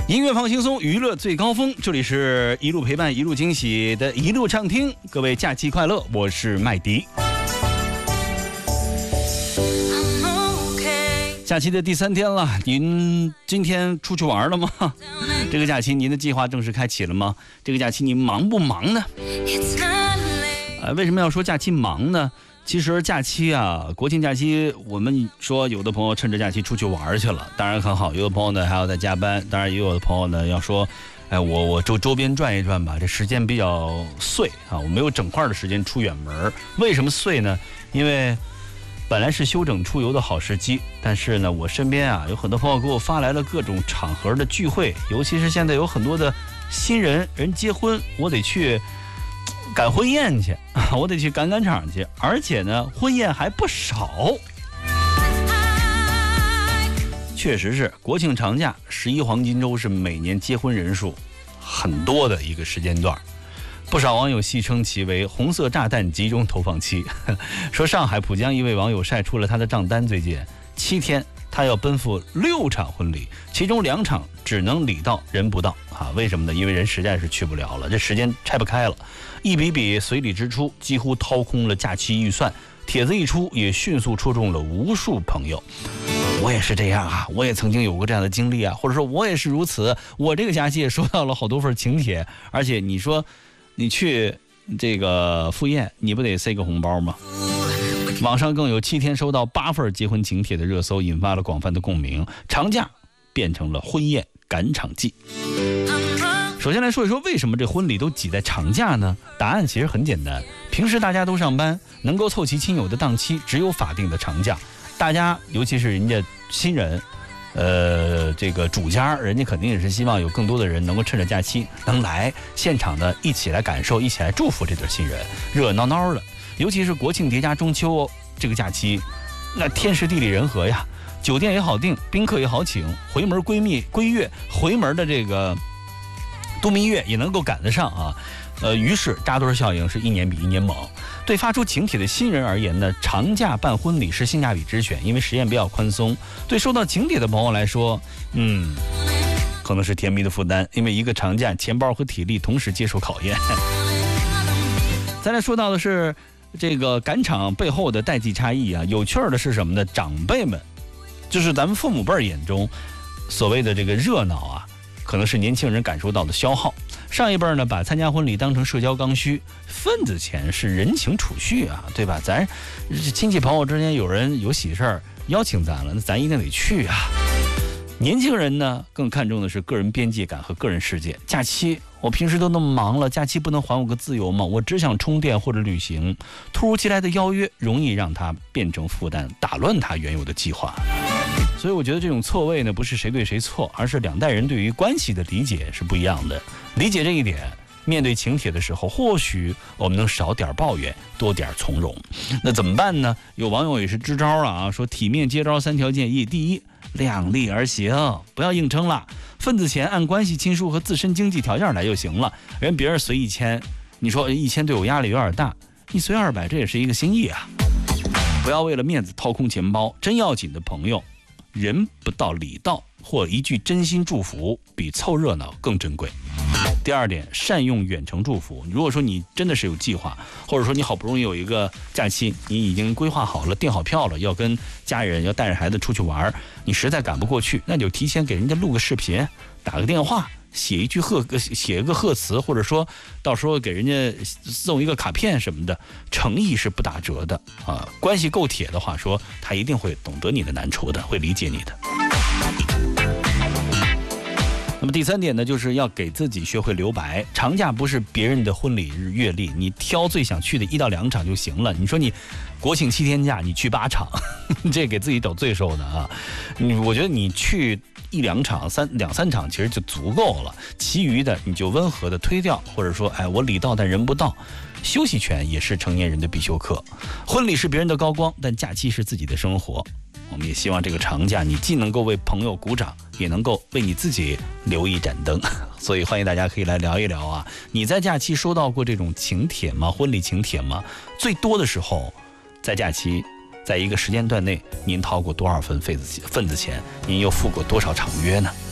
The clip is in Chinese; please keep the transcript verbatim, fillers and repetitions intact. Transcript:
音乐放轻松，娱乐最高峰，这里是一路陪伴一路惊喜的一路畅听，各位假期快乐，我是麦迪。假期的第三天了，您今天出去玩了吗？这个假期您的计划正式开启了吗？这个假期您忙不忙呢？呃，为什么要说假期忙呢？其实假期啊，国庆假期，我们说有的朋友趁着假期出去玩去了，当然很好；有的朋友呢还要在加班，当然也有的朋友呢要说，哎，我我周周边转一转吧，这时间比较碎啊，我没有整块的时间出远门。为什么碎呢？因为本来是休整出游的好时机，但是呢，我身边啊有很多朋友给我发来了各种场合的聚会，尤其是现在有很多的新人人结婚，我得去赶婚宴去，我得去赶赶场去，而且呢，婚宴还不少。确实是国庆长假十一黄金周是每年结婚人数很多的一个时间段，不少网友戏称其为红色炸弹集中投放期。说上海浦江一位网友晒出了他的账单，最近七天他要奔赴六场婚礼，其中两场只能礼到人不到啊？为什么呢？因为人实在是去不了了，这时间拆不开了。一笔笔随礼支出几乎掏空了假期预算，帖子一出也迅速戳中了无数朋友。我也是这样啊，我也曾经有过这样的经历啊，或者说我也是如此。我这个假期也收到了好多份请帖，而且你说你去这个赴宴，你不得塞个红包吗？网上更有七天收到八份结婚请帖的热搜，引发了广泛的共鸣。长假变成了婚宴赶场季。首先来说一说为什么这婚礼都挤在长假呢？答案其实很简单，平时大家都上班，能够凑齐亲友的档期只有法定的长假。大家尤其是人家新人，呃，这个主家人家肯定也是希望有更多的人能够趁着假期能来现场呢，一起来感受，一起来祝福这对新人，热热闹闹的。尤其是国庆叠加中秋这个假期，那天时地利人和呀，酒店也好订，宾客也好请，回门闺蜜归月，回门的这个度蜜月也能够赶得上啊。呃，于是扎堆效应是一年比一年猛。对发出请帖的新人而言呢，长假办婚礼是性价比之选，因为时间比较宽松。对收到请帖的朋友来说，嗯，可能是甜蜜的负担，因为一个长假，钱包和体力同时接受考验。再来说到的是这个赶场背后的代际差异啊，有趣的是什么呢？长辈们，就是咱们父母辈儿眼中所谓的这个热闹啊，可能是年轻人感受到的消耗。上一辈呢，把参加婚礼当成社交刚需，份子钱是人情储蓄啊，对吧？咱亲戚朋友之间有人有喜事儿邀请咱了，那咱一定得去啊。年轻人呢，更看重的是个人边界感和个人世界。假期我平时都那么忙了，假期不能还我个自由吗？我只想充电或者旅行。突如其来的邀约容易让他变成负担，打乱他原有的计划。所以我觉得这种错位呢，不是谁对谁错，而是两代人对于关系的理解是不一样的。理解这一点，面对请帖的时候，或许我们能少点抱怨，多点从容。那怎么办呢？有网友也是支招了啊，说体面接招三条建议：第一，量力而行，不要硬撑了，份子钱按关系亲疏和自身经济条件来就行了。人别人随一千，你说一千对我压力有点大，你随二百，这也是一个心意啊。不要为了面子掏空钱包，真要紧的朋友，人不到礼到，或一句真心祝福比凑热闹更珍贵。第二点，善用远程祝福。如果说你真的是有计划，或者说你好不容易有一个假期，你已经规划好了，订好票了，要跟家人要带着孩子出去玩，你实在赶不过去，那就提前给人家录个视频，打个电话，写一句贺写一个贺词，或者说到时候给人家送一个卡片什么的，诚意是不打折的啊。关系够铁的话，说他一定会懂得你的难处的，会理解你的。那么第三点呢，就是要给自己学会留白。长假不是别人的婚礼日月历，你挑最想去的一到两场就行了。你说你国庆七天假，你去八场，这给自己找罪受的啊！你我觉得你去一两场、三两三场其实就足够了，其余的你就温和的推掉，或者说，哎，我礼到但人不到。休息权也是成年人的必修课。婚礼是别人的高光，但假期是自己的生活。我们也希望这个长假你既能够为朋友鼓掌，也能够为你自己留一盏灯。所以欢迎大家可以来聊一聊啊，你在假期收到过这种请帖吗？婚礼请帖吗？最多的时候在假期在一个时间段内您掏过多少份份子钱，您又付过多少场约呢？